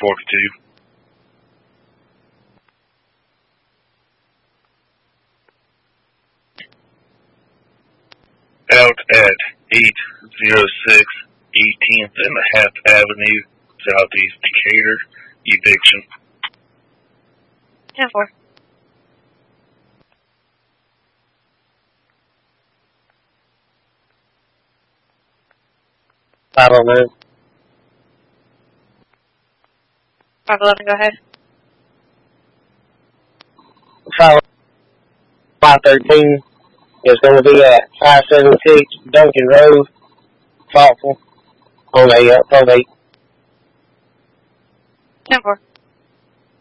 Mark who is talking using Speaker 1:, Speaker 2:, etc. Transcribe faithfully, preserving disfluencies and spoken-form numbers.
Speaker 1: forty-two. Out at eight oh six eighteenth and a half Avenue, Southeast Decatur, eviction.
Speaker 2: ten four.
Speaker 3: I don't know.
Speaker 2: five eleven, go ahead.
Speaker 3: five thirteen is going to be at five seventy-six Duncan Road, Thoughtful, on a uh, probate.
Speaker 2: ten four.